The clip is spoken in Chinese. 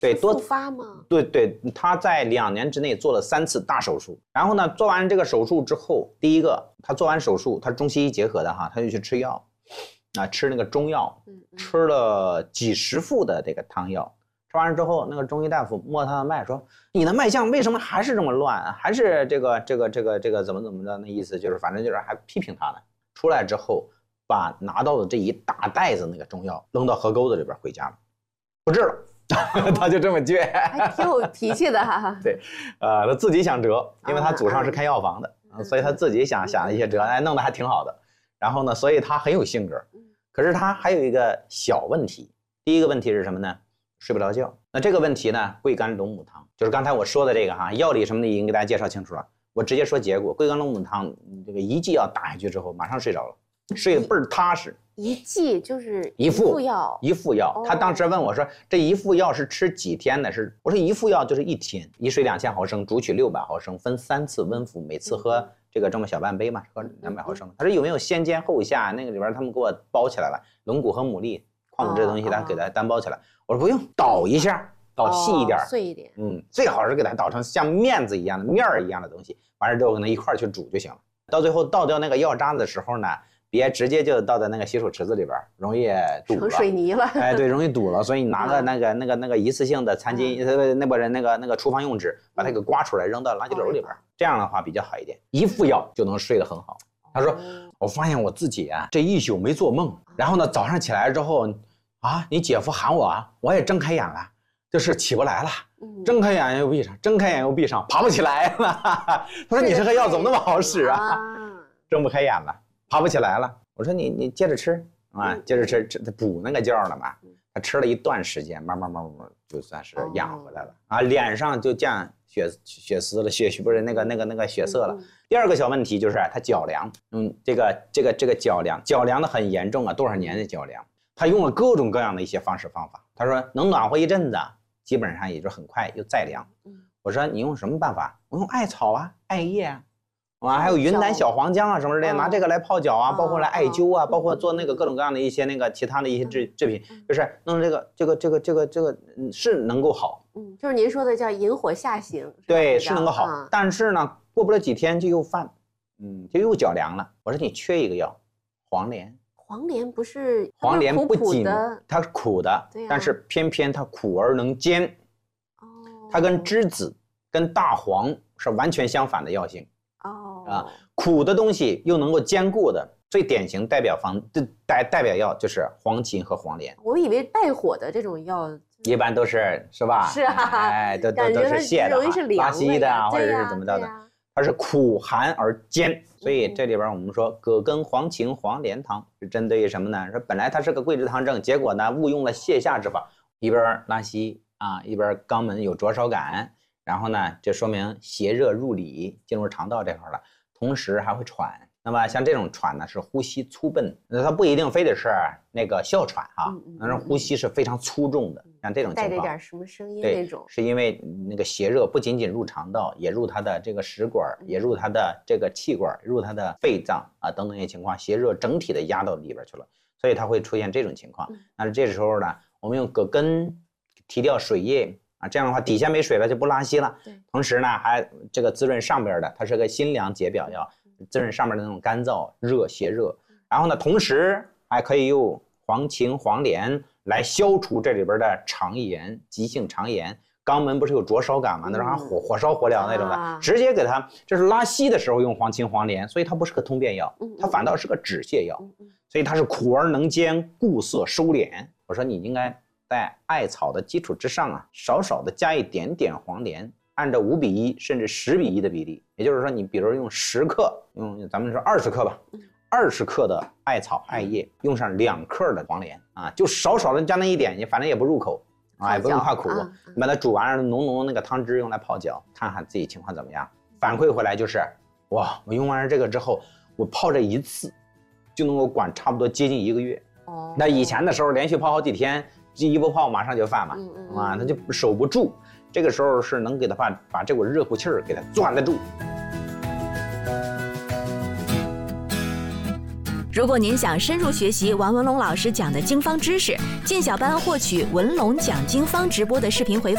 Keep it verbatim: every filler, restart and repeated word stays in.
对，多复发吗？ 对对，他在两年之内做了三次大手术，然后呢，做完这个手术之后，第一个他做完手术，他中西医结合的哈，他就去吃药，啊，吃那个中药，吃了几十副的这个汤药。吃完之后，那个中医大夫摸他的脉说：“你的脉象为什么还是这么乱？还是这个这个这个这个怎么怎么着？那意思就是，反正就是还批评他呢。”出来之后，把拿到的这一大袋子那个中药扔到河沟子里边回家了，不治了。他就这么倔， 还挺有脾气的哈。 对，呃，他自己想折，因为他祖上是开药房的，啊、所以他自己想想一些折，哎，弄得还挺好的。然后呢，所以他很有性格。可是他还有一个小问题，第一个问题是什么呢？睡不着觉。那这个问题呢，桂干龙母汤，就是刚才我说的这个哈，药理什么的已经给大家介绍清楚了。我直接说结果，桂干龙母汤这个一剂药打下去之后，马上睡着了，睡得倍儿踏实。 一剂就是一副药， 一副药。他当时问我说：“这一副药是吃几天的？”是我说一副药就是一天，一水两千毫升，煮取六百毫升，分三次温服，每次喝这个这么小半杯嘛，喝两百毫升。他说有没有先煎后下？那个里边他们给我包起来了，龙骨和牡蛎、矿物质的东西，他给他单包起来。我说不用，捣一下，捣细一点， 哦、碎一点。 嗯，最好是给它捣成像面子一样的面儿一样的东西，完事之后跟它一块去煮就行了。到最后倒掉那个药渣子的时候呢，别直接就倒在那个洗手池子里边，容易堵了， 成水泥了。 哎，对，容易堵了。所以你拿个那个那个那个一次性的餐巾，嗯、那不是那个那个厨房用纸，把它给刮出来，扔到垃圾篓里边，嗯、这样的话比较好一点。一副药就能睡得很好。他说，我发现我自己啊，这一宿没做梦，然后呢，早上起来之后，啊，你姐夫喊我啊，我也睁开眼了，就是起不来了，睁开眼又闭上，睁开眼又闭上，爬不起来了。他说你这个药怎么那么好使啊？睁不开眼了。爬不起来了，我说你你接着吃啊，接着吃，这补那个觉了嘛。他吃了一段时间，慢慢慢慢就算是养回来了啊，脸上就见血血丝了，血不是那个那个那个血色了。第二个小问题就是他脚凉，嗯，这个这个这个脚凉，脚凉的很严重啊，多少年的脚凉，他用了各种各样的一些方式方法。他说能暖和一阵子，基本上也就很快又再凉。我说你用什么办法？我用艾草啊，艾叶啊。啊，还有云南小黄姜啊什么之类的，拿这个来泡脚啊，包括来艾灸啊，包括做那个各种各样的一些那个其他的一些制制品，就是弄这个这个这个这个这个是能够好， 嗯，就是您说的叫引火下行， 对，是能够好，但是呢，过不了几天就又犯，嗯，就又脚凉了。我说你缺一个药，黄连。 黄连不是黄连不仅它是苦的，但是偏偏它苦而能煎， 哦， 它跟栀子跟大黄是完全相反的药性。 哦啊，苦的东西又能够兼顾的，最典型代表方代代表药就是黄芩和黄连。 我以为败火的这种药一般都是是吧？ 是啊， 哎，都都都是泻的、拉稀的啊，或者是怎么着的。它是苦寒而兼，所以这里边我们说葛根黄芩黄连汤是针对于什么呢？说本来它是个桂枝汤症，结果呢误用了泻下之法，一边拉稀啊，一边肛门有灼烧感。然后呢，就说明邪热入里，进入肠道这块了，同时还会喘。那么像这种喘呢，是呼吸粗笨，那它不一定非得是那个哮喘啊，那种呼吸是非常粗重的。像这种情况， 带着点什么声音那种， 是因为那个邪热不仅仅入肠道，也入它的这个食管，也入它的这个气管，入它的肺脏啊等等一些情况，邪热整体的压到里边去了，所以它会出现这种情况。但是这时候呢，我们用葛根提掉水液。啊，这样的话底下没水了就不拉稀了。同时呢，还这个滋润上边的，它是个辛凉解表药，滋润上面的那种干燥、热、邪热。然后呢，同时还可以用黄芩、黄连来消除这里边的肠炎、急性肠炎。肛门不是有灼烧感吗？那时候还火火烧火燎那种的，啊、直接给它，这是拉稀的时候用黄芩、黄连，所以它不是个通便药，它反倒是个止泻药，所以它是苦而能兼，固涩收敛。我说你应该。在艾草的基础之上啊，少少的加一点点黄连，按照五比一甚至十比一的比例，也就是说，你比如用十克，用咱们说二十克吧，二十克的艾草艾叶，用上两克的黄连啊，就少少的加那一点，你反正也不入口啊，也不用怕苦，啊、你把它煮完，浓浓的那个汤汁用来泡脚，看看自己情况怎么样。反馈回来就是，哇，我用完这个之后，我泡这一次就能够管差不多接近一个月。哦，那以前的时候连续泡好几天。这一不泡马上就犯嘛，嗯嗯啊，他就守不住。这个时候是能给他把把这股热乎气儿给他攥得住。 如果您想深入学习王文龙老师讲的经方知识，进小班获取文龙讲经方直播的视频回放。